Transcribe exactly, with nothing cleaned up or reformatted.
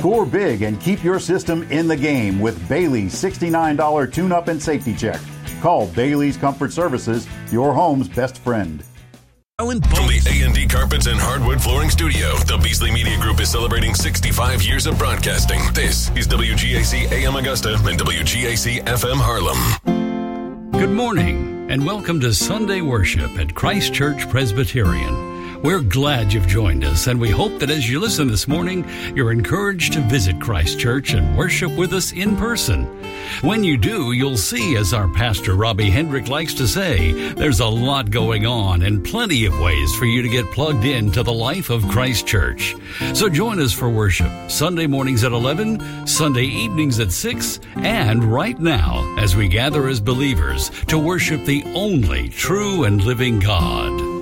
Score big and keep your system in the game with Bailey's sixty-nine dollars tune-up and safety check. Call Bailey's Comfort Services, your home's best friend. From the A and D Carpets and Hardwood Flooring Studio, the Beasley Media Group is celebrating sixty-five years of broadcasting. This is W G A C A M Augusta and W G A C F M Harlem. Good morning, and welcome to Sunday Worship at Christ Church Presbyterian. We're glad you've joined us, and we hope that as you listen this morning, you're encouraged to visit Christ Church and worship with us in person. When you do, you'll see, as our pastor Robbie Hendrick likes to say, there's a lot going on and plenty of ways for you to get plugged into the life of Christ Church. So join us for worship Sunday mornings at eleven, Sunday evenings at six, and right now as we gather as believers to worship the only true and living God.